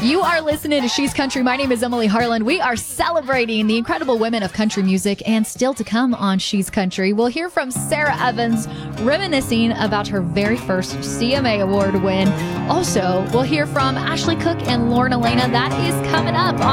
You are listening to She's Country. My name is Emily Harlan. We are celebrating the incredible women of country music, and still to come on She's Country, we'll hear from Sara Evans reminiscing about her very first CMA Award win. Also, we'll hear from Ashley Cook and Lorna Lana. That is coming up on